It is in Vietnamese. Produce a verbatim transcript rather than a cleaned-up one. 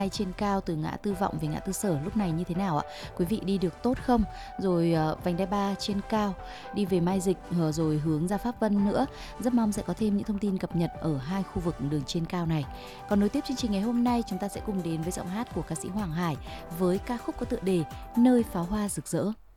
trên cao từ ngã tư Vọng về ngã tư Sở lúc này như thế nào ạ? Quý vị đi được tốt không? Rồi ờ, vành đai ba trên cao đi về Mai Dịch ờ, rồi hướng ra Pháp Vân nữa. Rất mong sẽ có thêm những thông tin cập nhật ở hai khu vực đường trên cao này. Còn nối tiếp chương trình ngày hôm nay, chúng ta sẽ cùng đến với giọng hát của ca sĩ Hoàng Hải với ca khúc có tựa đề Nơi pháo hoa rực rỡ.